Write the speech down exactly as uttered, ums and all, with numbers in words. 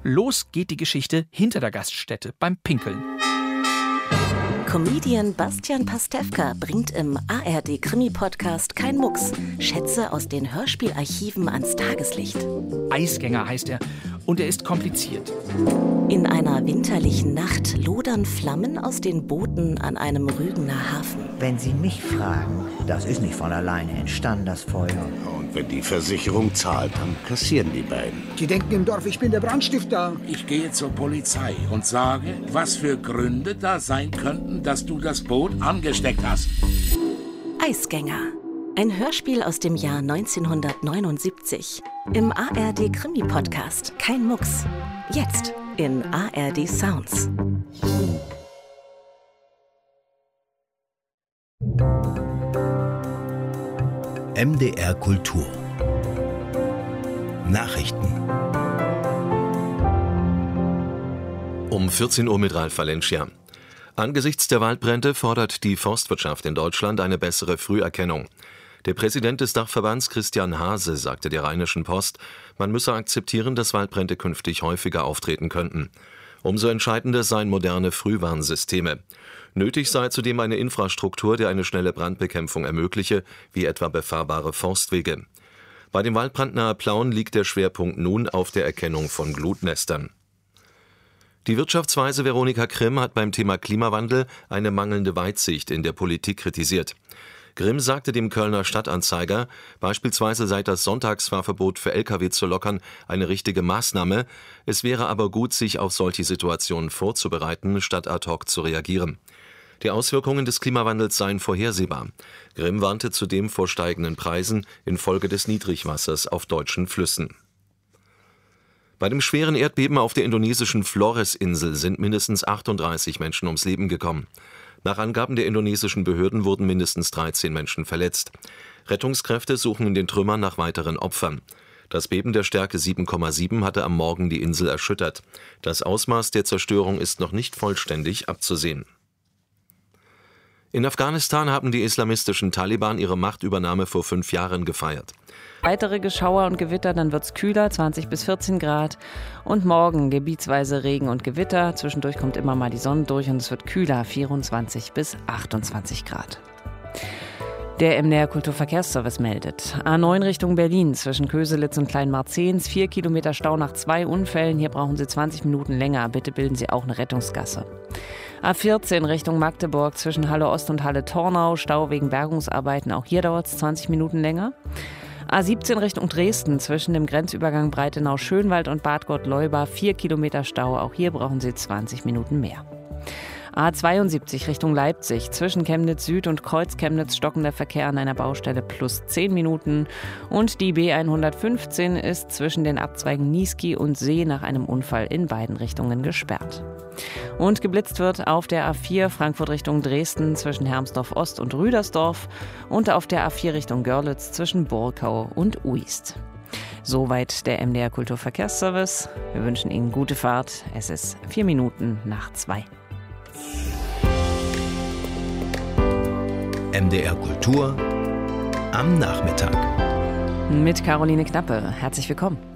Los geht die Geschichte hinter der Gaststätte beim Pinkeln. Comedian Bastian Pastewka bringt im A R D-Krimi-Podcast Kein Mucks Schätze aus den Hörspielarchiven ans Tageslicht. Eisgänger heißt er und er ist kompliziert. In einer winterlichen Nacht lodern Flammen aus den Booten an einem Rügener Hafen. Wenn Sie mich fragen, das ist nicht von alleine entstanden, das Feuer. Und wenn die Versicherung zahlt, dann kassieren die beiden. Die denken im Dorf, ich bin der Brandstifter. Ich gehe zur Polizei und sage, was für Gründe da sein könnten, dass du das Boot angesteckt hast. Eisgänger. Ein Hörspiel aus dem Jahr neunzehnhundertneunundsiebzig. Im A R D-Krimi-Podcast Kein Mucks. Jetzt in A R D Sounds. M D R Kultur. Nachrichten. Um vierzehn Uhr mit Ralf Valencia. Angesichts der Waldbrände fordert die Forstwirtschaft in Deutschland eine bessere Früherkennung. Der Präsident des Dachverbands Christian Hase sagte der Rheinischen Post, man müsse akzeptieren, dass Waldbrände künftig häufiger auftreten könnten. Umso entscheidender seien moderne Frühwarnsysteme. Nötig sei zudem eine Infrastruktur, die eine schnelle Brandbekämpfung ermögliche, wie etwa befahrbare Forstwege. Bei dem Waldbrand nahe Plauen liegt der Schwerpunkt nun auf der Erkennung von Glutnestern. Die Wirtschaftsweise Veronika Grimm hat beim Thema Klimawandel eine mangelnde Weitsicht in der Politik kritisiert. Grimm sagte dem Kölner Stadtanzeiger, beispielsweise sei das Sonntagsfahrverbot für L K W zu lockern eine richtige Maßnahme. Es wäre aber gut, sich auf solche Situationen vorzubereiten, statt ad hoc zu reagieren. Die Auswirkungen des Klimawandels seien vorhersehbar. Grimm warnte zudem vor steigenden Preisen infolge des Niedrigwassers auf deutschen Flüssen. Bei dem schweren Erdbeben auf der indonesischen Flores-Insel sind mindestens achtunddreißig Menschen ums Leben gekommen. Nach Angaben der indonesischen Behörden wurden mindestens dreizehn Menschen verletzt. Rettungskräfte suchen in den Trümmern nach weiteren Opfern. Das Beben der Stärke sieben Komma sieben hatte am Morgen die Insel erschüttert. Das Ausmaß der Zerstörung ist noch nicht vollständig abzusehen. In Afghanistan haben die islamistischen Taliban ihre Machtübernahme vor fünf Jahren gefeiert. Weitere Geschauer und Gewitter, dann wird es kühler, zwanzig bis vierzehn Grad. Und morgen gebietsweise Regen und Gewitter. Zwischendurch kommt immer mal die Sonne durch und es wird kühler, vierundzwanzig bis achtundzwanzig Grad. Der M D R Kulturverkehrsservice meldet. A neun Richtung Berlin zwischen Köselitz und Kleinmarzens. Vier Kilometer Stau nach zwei Unfällen. Hier brauchen Sie zwanzig Minuten länger. Bitte bilden Sie auch eine Rettungsgasse. A vierzehn Richtung Magdeburg zwischen Halle Ost und Halle Tornau. Stau wegen Bergungsarbeiten. Auch hier dauert es zwanzig Minuten länger. A siebzehn Richtung Dresden zwischen dem Grenzübergang Breitenau-Schönwald und Bad Gottleuba. Vier Kilometer Stau. Auch hier brauchen Sie zwanzig Minuten mehr. A zweiundsiebzig Richtung Leipzig zwischen Chemnitz Süd und Kreuz Chemnitz stockender Verkehr an einer Baustelle plus zehn Minuten. Und die B hundertfünfzehn ist zwischen den Abzweigen Niesky und See nach einem Unfall in beiden Richtungen gesperrt. Und geblitzt wird auf der A vier Frankfurt Richtung Dresden zwischen Hermsdorf Ost und Rüdersdorf und auf der A vier Richtung Görlitz zwischen Burkau und Uist. Soweit der M D R Kulturverkehrsservice. Wir wünschen Ihnen gute Fahrt. Es ist vier Minuten nach zwei. M D R Kultur am Nachmittag. Mit Caroline Knappe. Herzlich willkommen.